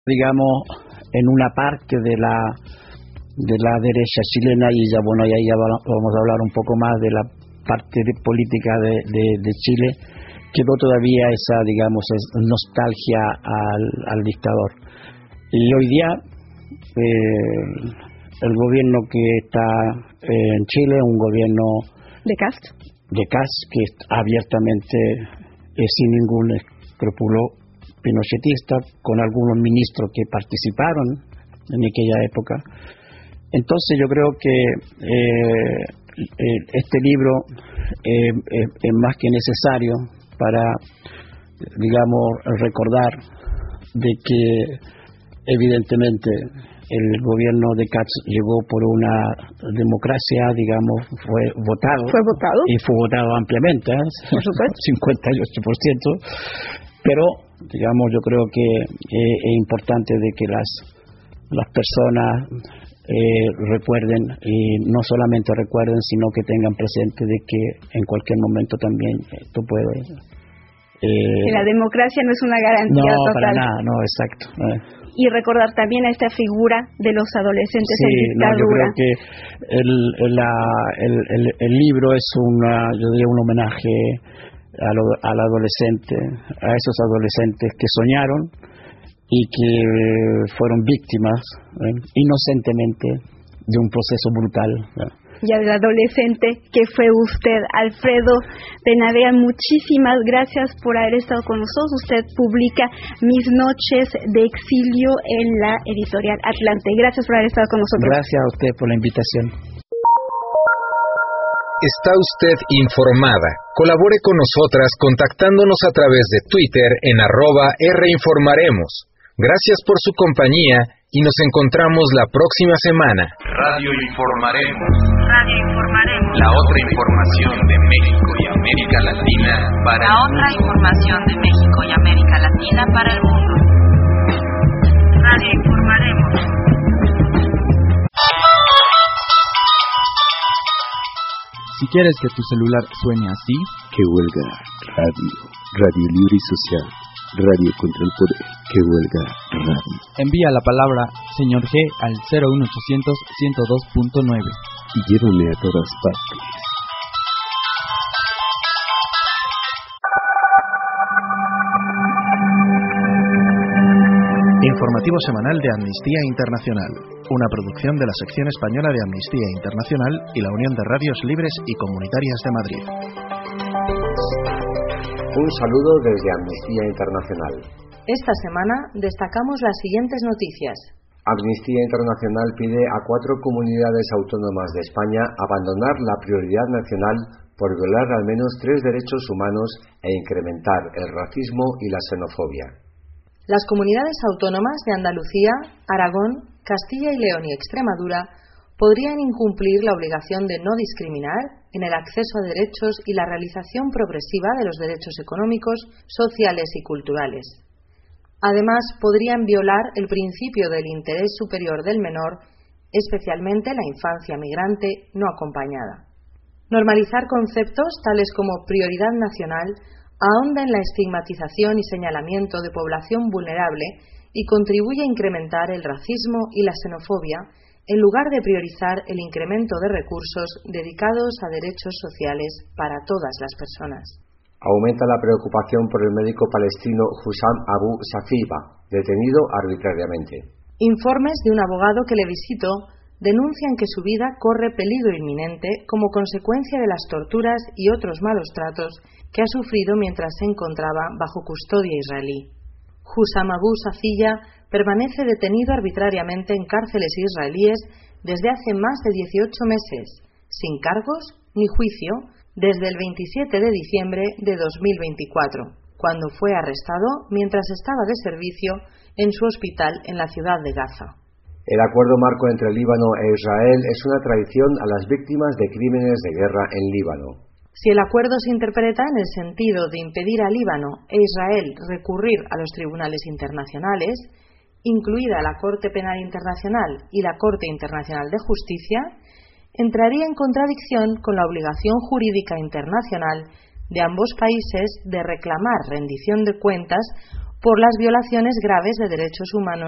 digamos, en una parte de la derecha chilena, y ya bueno, ahí ya vamos a hablar un poco más de la parte política de Chile, quedó todavía esa, digamos, nostalgia al dictador. Y hoy día el gobierno que está en Chile es un gobierno de Kast, que abiertamente sin ningún escrúpulo pinochetista, con algunos ministros que participaron en aquella época. Entonces yo creo que este libro es más que necesario para, digamos, recordar de que evidentemente el gobierno de Kast llegó por una democracia, digamos, fue votado y fue votado ampliamente, por supuesto. 58%, pero digamos, yo creo que es importante de que las personas recuerden, y no solamente recuerden, sino que tengan presente de que en cualquier momento también esto puede... que la democracia no es una garantía total. No, para nada, no, exacto. Y recordar también a esta figura de los adolescentes en dictadura. Yo creo que el libro es yo diría un homenaje al adolescente, a esos adolescentes que soñaron y que fueron víctimas inocentemente de un proceso brutal. Y al adolescente que fue usted, Alfredo Penavera, muchísimas gracias por haber estado con nosotros. Usted publica Mis noches de exilio en la editorial Atlante. Gracias por haber estado con nosotros. Gracias a usted por la invitación. Está usted informada. Colabore con nosotras contactándonos a través de Twitter en @Rinformaremos. Gracias por su compañía y nos encontramos la próxima semana. Radio Informaremos. La otra información de México y América Latina para el mundo. Radio Informaremos. Si quieres que tu celular suene así, que huelga Radio Libre y Social, Radio contra el Poder, que huelga radio. Envía la palabra Señor G al 01800 102.9 y llévame a todas partes. Informativo semanal de Amnistía Internacional, una producción de la sección española de Amnistía Internacional y la Unión de Radios Libres y Comunitarias de Madrid. Un saludo desde Amnistía Internacional. Esta semana destacamos las siguientes noticias. Amnistía Internacional pide a 4 comunidades autónomas de España abandonar la prioridad nacional por violar al menos 3 derechos humanos e incrementar el racismo y la xenofobia. Las comunidades autónomas de Andalucía, Aragón, Castilla y León y Extremadura podrían incumplir la obligación de no discriminar en el acceso a derechos y la realización progresiva de los derechos económicos, sociales y culturales. Además, podrían violar el principio del interés superior del menor, especialmente la infancia migrante no acompañada. Normalizar conceptos tales como prioridad nacional ahonda en la estigmatización y señalamiento de población vulnerable y contribuye a incrementar el racismo y la xenofobia en lugar de priorizar el incremento de recursos dedicados a derechos sociales para todas las personas. Aumenta la preocupación por el médico palestino Hussam Abu Safiba, detenido arbitrariamente. Informes de un abogado que le visitó denuncian que su vida corre peligro inminente como consecuencia de las torturas y otros malos tratos que ha sufrido mientras se encontraba bajo custodia israelí. Hussam Abu Safiya permanece detenido arbitrariamente en cárceles israelíes desde hace más de 18 meses, sin cargos ni juicio, desde el 27 de diciembre de 2024, cuando fue arrestado mientras estaba de servicio en su hospital en la ciudad de Gaza. El acuerdo marco entre Líbano e Israel es una traición a las víctimas de crímenes de guerra en Líbano. Si el acuerdo se interpreta en el sentido de impedir a Líbano e Israel recurrir a los tribunales internacionales, incluida la Corte Penal Internacional y la Corte Internacional de Justicia, entraría en contradicción con la obligación jurídica internacional de ambos países de reclamar rendición de cuentas por las violaciones graves de derechos humanos